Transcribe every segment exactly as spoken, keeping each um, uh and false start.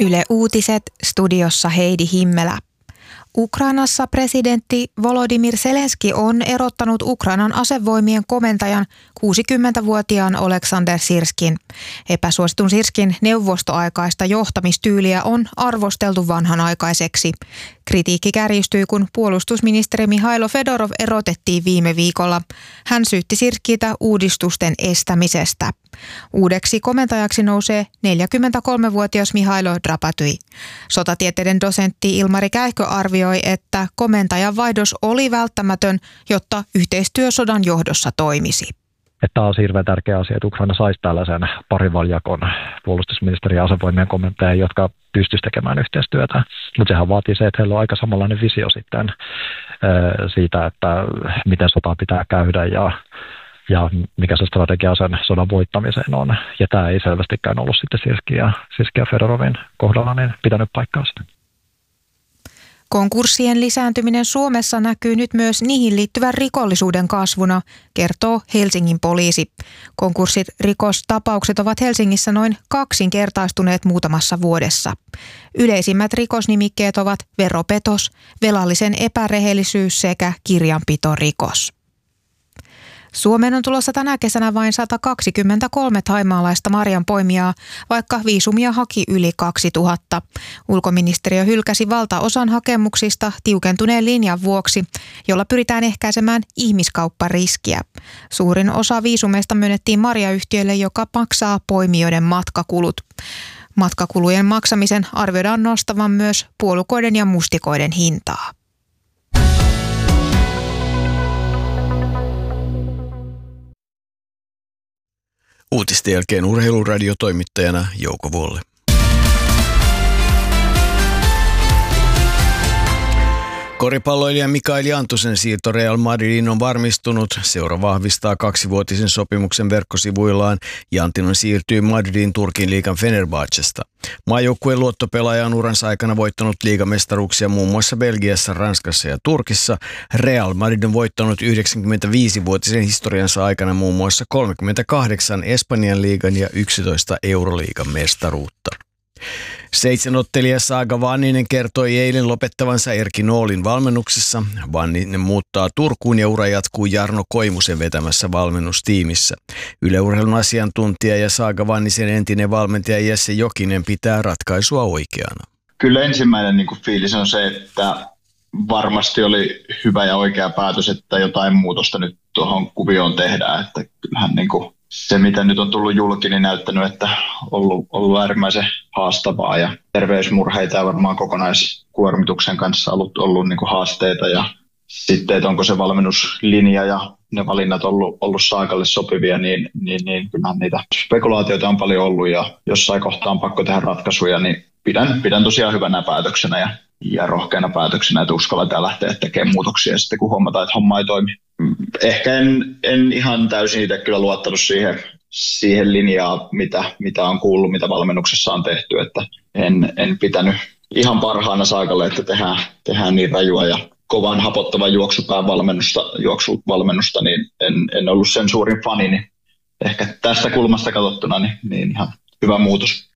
Yle Uutiset, studiossa Heidi Himmelä. Ukrainassa presidentti Volodymyr Zelenski on erottanut Ukrainan asevoimien komentajan kuusikymmentävuotiaan Oleksandr Sirskin. Epäsuositun Sirskin neuvostoaikaista johtamistyyliä on arvosteltu vanhanaikaiseksi. Kritiikki kärjistyi, kun puolustusministeri Mihailo Fedorov erotettiin viime viikolla. Hän syytti Sirskitä uudistusten estämisestä. Uudeksi komentajaksi nousee neljäkymmentäkolmevuotias Mihailo Drapatyi. Sotatieteiden dosentti Ilmari Käihkö arvioi, että komentajan vaihdos oli välttämätön, jotta yhteistyö sodan johdossa toimisi. Tämä on hirveän tärkeä asia, että Ukraina saisi tällaisen parivaljakon puolustusministeri ja asevoimien komentajan, jotka pystyisivät tekemään yhteistyötä. Mutta sehän vaatii se, että heillä on aika samanlainen visio sitten siitä, että miten sotaa pitää käydä ja, ja mikä se strategia sen sodan voittamiseen on. Ja tämä ei selvästikään ollut sitten Sirskin ja, Sirskin ja Fedorovin kohdalla niin pitänyt paikkaa sitä. Konkurssien lisääntyminen Suomessa näkyy nyt myös niihin liittyvän rikollisuuden kasvuna, kertoo Helsingin poliisi. Konkurssit rikostapaukset ovat Helsingissä noin kaksinkertaistuneet muutamassa vuodessa. Yleisimmät rikosnimikkeet ovat veropetos, velallisen epärehellisyys sekä kirjanpitorikos. Suomeen on tulossa tänä kesänä vain sata kaksikymmentäkolme thaimaalaista marjanpoimijaa, vaikka viisumia haki yli kaksituhatta. Ulkoministeriö hylkäsi valtaosan hakemuksista tiukentuneen linjan vuoksi, jolla pyritään ehkäisemään ihmiskauppariskiä. Suurin osa viisumeista myönnettiin marjayhtiölle, joka maksaa poimijoiden matkakulut. Matkakulujen maksamisen arvioidaan nostavan myös puolukoiden ja mustikoiden hintaa. Uutisten jälkeen urheiluradiotoimittajana Jouko Vuolle. Koripalloilija Mikael Jantusen siirto Real Madridiin on varmistunut. Seura vahvistaa kaksivuotisen sopimuksen verkkosivuillaan. Jantinen siirtyy Madridin Turkin liigan Fenerbahcesta. Maajoukkueen luottopelaaja on uransa aikana voittanut liigamestaruuksia muun muassa Belgiassa, Ranskassa ja Turkissa. Real Madrid on voittanut yhdeksänkymmentäviisivuotisen historiansa aikana muun muassa kolmekymmentäkahdeksan Espanjan liigan ja yksitoista Euroliigan mestaruutta. Seitsemänottelija Saaga Vanninen kertoi eilen lopettavansa Erkki Noolin valmennuksessa. Vanninen muuttaa Turkuun ja ura jatkuu Jarno Koimusen vetämässä valmennustiimissä. Yle Urheilun asiantuntija ja Saaga Vannisen entinen valmentaja Jesse Jokinen pitää ratkaisua oikeana. Kyllä ensimmäinen niin kuin fiilis on se, että varmasti oli hyvä ja oikea päätös, että jotain muutosta nyt tuohon kuvioon tehdään. Että kyllähän niin kuin se, mitä nyt on tullut julki, niin näyttänyt, että on ollut, ollut äärimmäisen haastavaa ja terveysmurheita ja varmaan kokonaiskuormituksen kanssa ollut, ollut niin kuin haasteita. Ja sitten, että onko se valmennuslinja ja ne valinnat ollut, ollut Saagalle sopivia, niin, niin, niin kyllähän niitä spekulaatioita on paljon ollut ja jossain kohtaa on pakko tehdä ratkaisuja, niin pidän, pidän tosiaan hyvänä päätöksenä ja, ja rohkeana päätöksenä, että uskalletaan lähteä tekemään muutoksia sitten, kun huomataan, että homma ei toimi. Ehkä en, en ihan täysin itse kyllä luottanut siihen, siihen linjaan, mitä, mitä on kuullut, mitä valmennuksessa on tehty, että en, en pitänyt ihan parhaana Saagalle, että tehdään, tehdään niin rajua ja kovan hapottavan juoksupään valmennusta, juoksuvalmennusta, niin en, en ollut sen suurin fani, niin ehkä tästä kulmasta katsottuna niin, niin ihan hyvä muutos.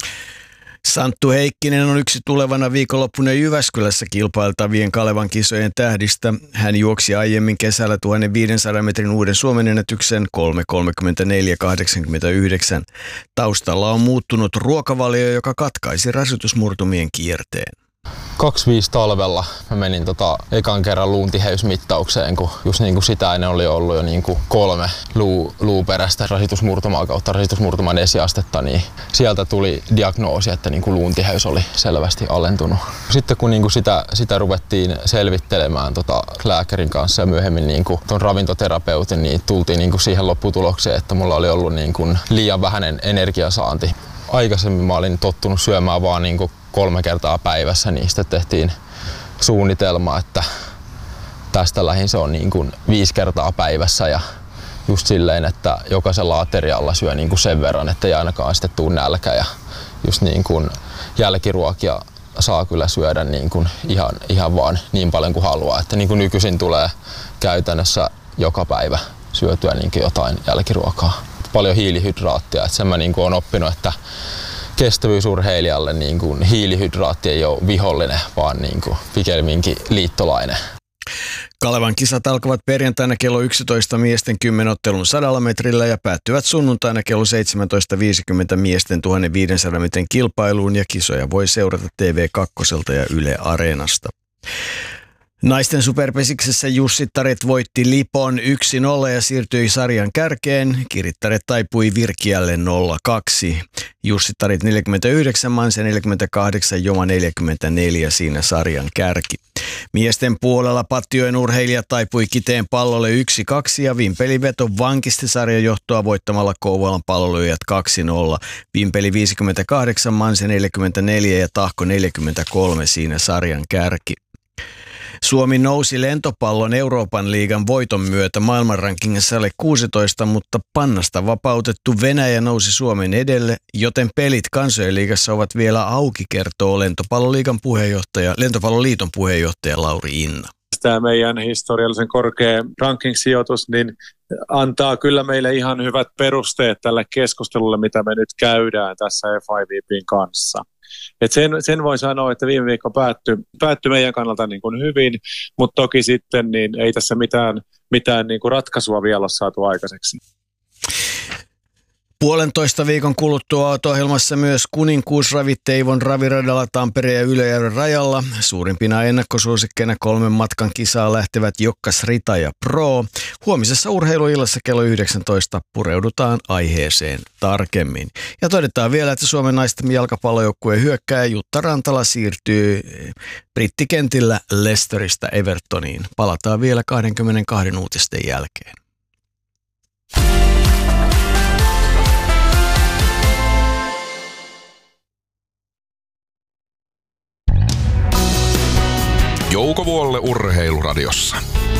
Santtu Heikkinen on yksi tulevana viikonloppuna Jyväskylässä kilpailtavien Kalevan kisojen tähdistä. Hän juoksi aiemmin kesällä tuhatviisisataa metrin uuden Suomen ennätyksen kolme kolmekymmentäneljä kahdeksankymmentäyhdeksän. Taustalla on muuttunut ruokavalio, joka katkaisi rasitusmurtumien kierteen. kaksikymmentäviisi talvella mä menin tota ekan kerran luuntiheysmittaukseen, kun just niin kuin sitä ennen oli ollut jo niin kuin kolme luu, luuperäistä rasitusmurtumaa kautta rasitusmurtuman esiastetta, niin sieltä tuli diagnoosi, että niin kuin luuntiheys oli selvästi alentunut. Sitten kun niin kuin sitä, sitä ruvettiin selvittelemään tota lääkärin kanssa ja myöhemmin niin kuin ton ravintoterapeutin, niin tultiin niin kuin siihen lopputulokseen, että mulla oli ollut niin kuin liian vähäinen energiasaanti. Aikaisemmin mä olin tottunut syömään vaan niin kuin kolme kertaa päivässä, niin sitten tehtiin suunnitelma, että tästä lähin se on niin kuin viisi kertaa päivässä ja just silleen, että jokaisella aterialla syö niin kuin sen verran, että ei ainakaan sitten tuu nälkä ja just niin kuin jälkiruokia saa kyllä syödä niin kuin ihan, ihan vaan niin paljon kuin haluaa, että niin kuin nykyisin tulee käytännössä joka päivä syötyä niin kuin jotain jälkiruokaa. Paljon hiilihydraattia, että sen mä niin kuin olen oppinut, että kestävyysurheilijalle niin kuin hiilihydraatti ei ole vihollinen, vaan niin kuin pikemminkin liittolainen. Kalevan kisat alkavat perjantaina kello yksitoista miesten kymmenottelun sadalla metrillä ja päättyvät sunnuntaina kello seitsemäntoista viisikymmentä miesten tuhatviisisataa metrin kilpailuun ja kisoja voi seurata T V kaksi ja Yle Areenasta. Naisten superpesiksessä Jussittaret voitti Lipon yksi nolla ja siirtyi sarjan kärkeen. Kirittaret taipui Virkiälle nolla kaksi. Jussittaret neljäkymmentäyhdeksän, Manse neljäkymmentäkahdeksan, Joma neljäkymmentäneljä siinä sarjan kärki. Miesten puolella Pattijoen urheilijat taipui Kiteen Pallolle yksi kaksi ja Vimpeli-veto vankisti sarjan johtoa voittamalla Kouvolan Pallolyöjät kaksi nolla. Vimpeli viisikymmentäkahdeksan, Manse neljäkymmentäneljä ja Tahko neljäkymmentäkolme siinä sarjan kärki. Suomi nousi lentopallon Euroopan liigan voiton myötä maailmanrankingissa alle kuusitoista, mutta pannasta vapautettu Venäjä nousi Suomen edelle, joten pelit kansojen liigassa ovat vielä auki, kertoo lentopalloliigan puheenjohtaja, lentopalloliiton puheenjohtaja Lauri Inna. Tämä meidän historiallisen korkea ranking-sijoitus niin antaa kyllä meille ihan hyvät perusteet tälle keskustelulle, mitä me nyt käydään tässä F I V P:n kanssa. Et sen, sen voin sanoa, että viime viikko päättyi, päättyi meidän kannalta niin kuin hyvin, mutta toki sitten niin ei tässä mitään, mitään niin kuin ratkaisua vielä ole saatu aikaiseksi. Puolentoista viikon kuluttua auto-ohjelmassa myös kuninkuusravit Teivon raviradalla Tampereen ja Ylöjärven rajalla. Suurimpina ennakkosuosikkeina kolmen matkan kisaa lähtevät Jokkas, Rita ja Pro. Huomisessa urheiluillassa kello yhdeksäntoista pureudutaan aiheeseen tarkemmin. Ja todetaan vielä, että Suomen naisten jalkapallojoukkueen hyökkääjä Jutta Rantala siirtyy brittikentillä Leicesteristä Evertoniin. Palataan vielä kaksikymmentäkaksi uutisten jälkeen. Jouko Vuolle Urheiluradiossa.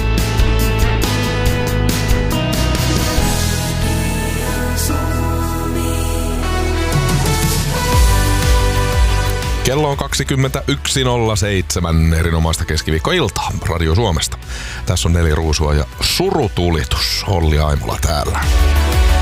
Kello on kaksikymmentäyksi nolla seitsemän, erinomaista keskiviikkoiltaa Radio Suomesta. Tässä on Neli Ruusua ja Surutulitus, Olli Aimola täällä.